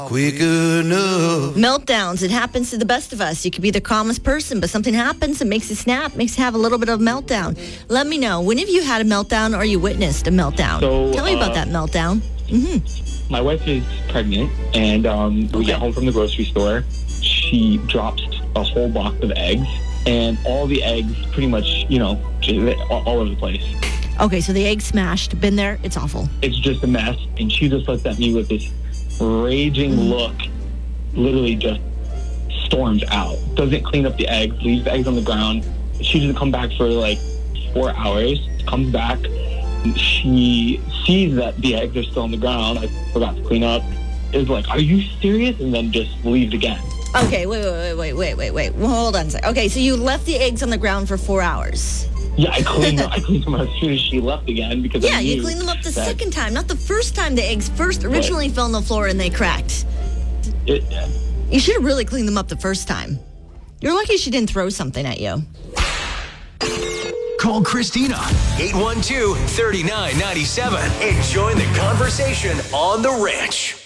Quick enough. Meltdowns. It happens to the best of us. You could be the calmest person, but something happens that makes you snap, makes you have a little bit of a meltdown. Let me know. When have you had a meltdown or you witnessed a meltdown? So, tell me about that meltdown. My wife is pregnant, and we get home from the grocery store. She drops a whole box of eggs, and all the eggs pretty much, all over the place. Okay, so the egg smashed. Been there. It's awful. It's just a mess, and she just looks at me with this raging look, literally just storms out. Doesn't clean up the eggs, leaves the eggs on the ground. She doesn't come back for like 4 hours, comes back. She sees that the eggs are still on the ground. I forgot to clean up. Is like, are you serious? And then just leaves again. Okay, wait. Well, hold on a second. Okay, so you left the eggs on the ground for 4 hours. Yeah, I cleaned them as soon as she left again because yeah, you cleaned them up the second time, not the first time the eggs originally fell on the floor and they cracked. You should have really cleaned them up the first time. You're lucky she didn't throw something at you. Call Christina, 812-3997, and join the conversation on The Ranch.